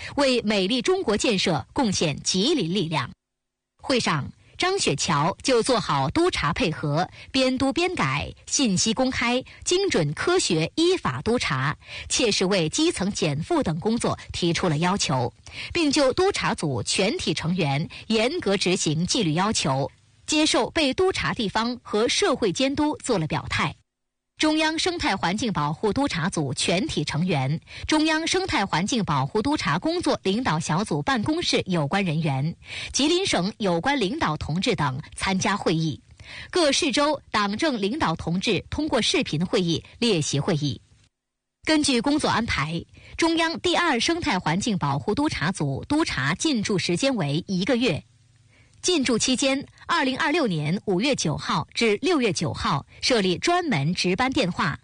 为美丽中国建设贡献吉林力量。会上，张雪桥就做好督查配合、边督边改、信息公开、精准科学依法督查，切实为基层减负等工作提出了要求，并就督查组全体成员严格执行纪律要求、接受被督查地方和社会监督做了表态。中央生态环境保护督查组全体成员、中央生态环境保护督查工作领导小组办公室有关人员、吉林省有关领导同志等参加会议，各市州党政领导同志通过视频会议列席会议。根据工作安排，中央第2生态环境保护督查组督查进驻时间为1个月。进驻期间，2026年5月9号至6月9号设立专门值班电话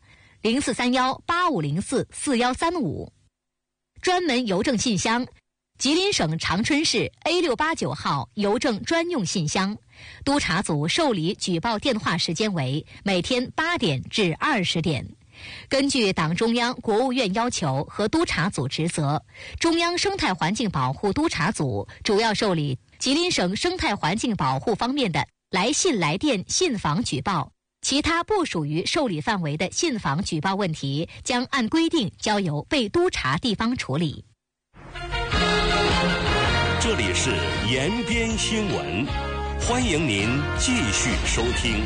043185044135，专门邮政信箱吉林省长春市 A689号邮政专用信箱。督查组受理举报电话时间为每天8点至20点。根据党中央、国务院要求和督查组职责，中央生态环境保护督查组主要受理吉林省生态环境保护方面的来信来电信访举报，其他不属于受理范围的信访举报问题将按规定交由被督查地方处理。 这里是延边新闻，欢迎您继续收听。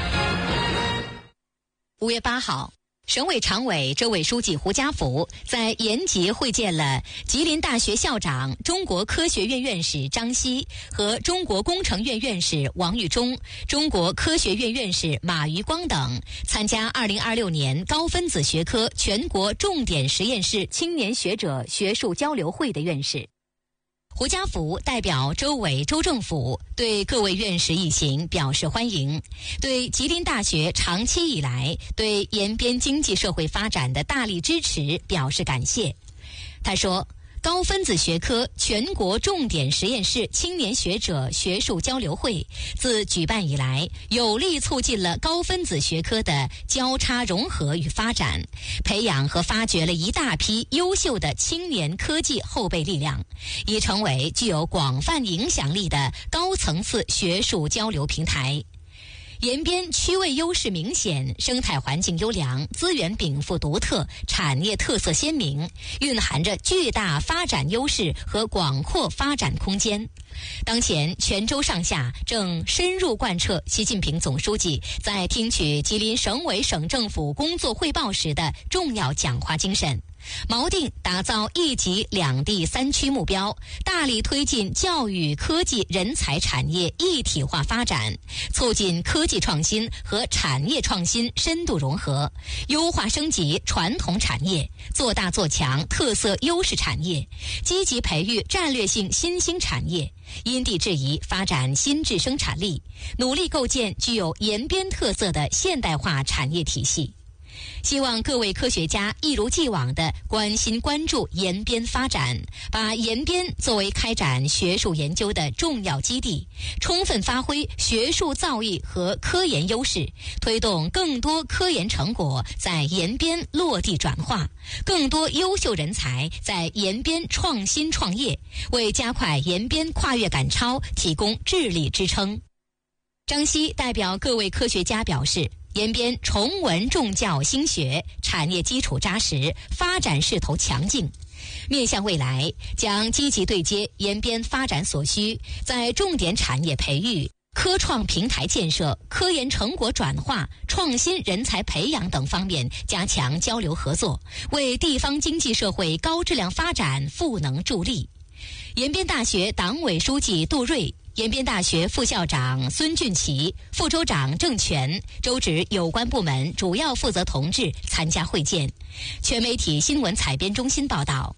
5月8号，省委常委、州委书记胡家福在延吉会见了吉林大学校长、中国科学院院士张希和中国工程院院士王玉忠、中国科学院院士马余光等参加2026年高分子学科全国重点实验室青年学者学术交流会的院士。胡家福代表州委州政府对各位院士一行表示欢迎，对吉林大学长期以来对延边经济社会发展的大力支持表示感谢。他说，高分子学科全国重点实验室青年学者学术交流会自举办以来，有力促进了高分子学科的交叉融合与发展，培养和发掘了一大批优秀的青年科技后备力量，已成为具有广泛影响力的高层次学术交流平台。延边区位优势明显，生态环境优良，资源禀赋独特，产业特色鲜明，蕴含着巨大发展优势和广阔发展空间。当前，全州上下正深入贯彻习近平总书记在听取吉林省委省政府工作汇报时的重要讲话精神，锚定打造一级两地三区目标，大力推进教育、科技、人才产业一体化发展，促进科技创新和产业创新深度融合，优化升级传统产业，做大做强特色优势产业，积极培育战略性新兴产业，因地制宜发展新质生产力，努力构建具有延边特色的现代化产业体系。希望各位科学家一如既往地关心关注延边发展，把延边作为开展学术研究的重要基地，充分发挥学术造诣和科研优势，推动更多科研成果在延边落地转化，更多优秀人才在延边创新创业，为加快延边跨越赶超提供智力支撑。张希代表各位科学家表示，延边崇文重教兴学，产业基础扎实，发展势头强劲。面向未来，将积极对接延边发展所需，在重点产业培育、科创平台建设、科研成果转化、创新人才培养等方面加强交流合作，为地方经济社会高质量发展赋能助力。延边大学党委书记杜瑞、延边大学副校长孙俊奇、副州长郑全、州直有关部门主要负责同志参加会见。全媒体新闻采编中心报道。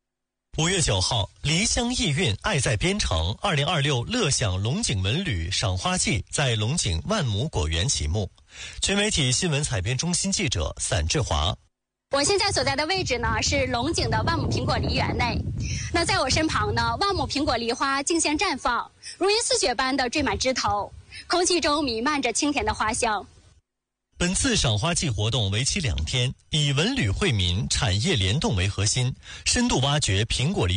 5月9号，离乡意韵，爱在边城2026乐享龙井文旅赏花季在龙井万亩果园启幕。全媒体新闻采编中心记者散志华。 我现在所在的位置呢是龙井的万亩苹果梨园内，那在我身旁呢，万亩苹果梨花竞相绽放，如云似雪般的缀满枝头，空气中弥漫着清甜的花香。 本次赏花季活动为期2天，以文旅惠民、产业联动为核心，深度挖掘苹果梨